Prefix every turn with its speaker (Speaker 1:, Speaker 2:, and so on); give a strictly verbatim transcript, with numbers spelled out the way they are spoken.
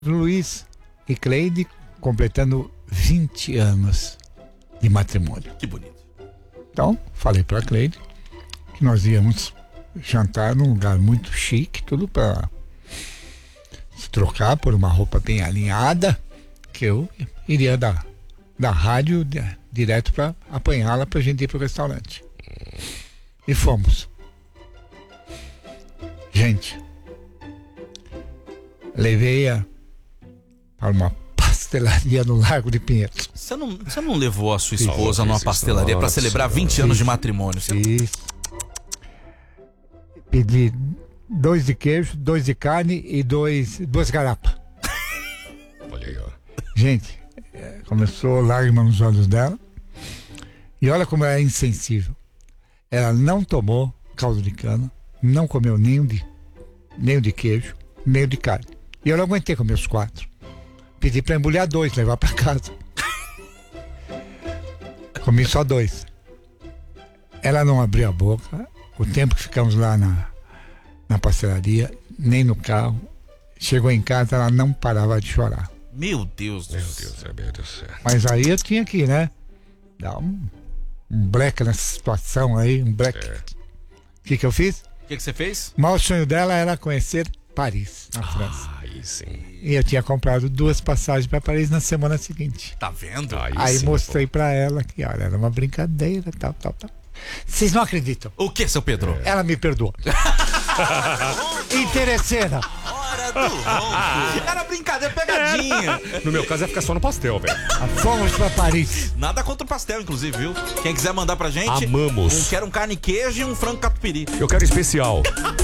Speaker 1: Luiz e Cleide completando vinte anos de matrimônio.
Speaker 2: Que bonito.
Speaker 1: Então, falei pra Cleide que nós íamos jantar num lugar muito chique, tudo pra se trocar por uma roupa bem alinhada, que eu iria da, da rádio de, direto pra apanhá-la pra gente ir pro restaurante. E fomos. Gente, levei-a para uma pastelaria no Largo de Pinheiros.
Speaker 2: Você não, você não levou a sua esposa
Speaker 3: Isso,
Speaker 2: numa
Speaker 3: isso,
Speaker 2: pastelaria para
Speaker 3: nossa,
Speaker 2: celebrar vinte anos de matrimônio? Você não...
Speaker 1: Isso. Pedi dois de queijo, dois de carne e dois, duas garapas.
Speaker 3: Olha aí, ó.
Speaker 1: Gente, é, começou lágrima nos olhos dela. E olha como ela é insensível. Ela não tomou caldo de cana, não comeu nem o de, nem o de queijo, nem o de carne. E eu não aguentei comer os quatro. Pedi pra embrulhar dois, levar pra casa. Comi só dois. Ela não abriu a boca. O tempo que ficamos lá na, na pastelaria, nem no carro. Chegou em casa, ela não parava de chorar.
Speaker 2: Meu Deus do
Speaker 3: Meu
Speaker 2: céu.
Speaker 3: Deus, é meu Deus do céu.
Speaker 1: Mas aí eu tinha que, né, dar um, um break nessa situação aí, um break. O
Speaker 3: É.
Speaker 1: que que eu fiz?
Speaker 2: O que, que você fez?
Speaker 1: O maior sonho dela era conhecer Paris, na França.
Speaker 3: Aí sim.
Speaker 1: E eu tinha comprado duas passagens para Paris na semana seguinte.
Speaker 2: Tá vendo?
Speaker 3: Aí,
Speaker 1: Aí
Speaker 3: sim,
Speaker 1: mostrei pra ela que, olha, era uma brincadeira, tal, tal, tal. Vocês não acreditam?
Speaker 2: O que, seu Pedro?
Speaker 1: Ela me perdoou. Interesseira.
Speaker 2: Hora do ronco. Era brincadeira, pegadinha.
Speaker 3: pô. No meu caso, ia ficar só no pastel, velho.
Speaker 1: Fomos pra Paris.
Speaker 2: Nada contra o pastel, inclusive, viu? Quem quiser mandar pra gente,
Speaker 3: Amamos.
Speaker 2: um, quero um carne e queijo e um frango catupiry.
Speaker 3: Eu quero especial.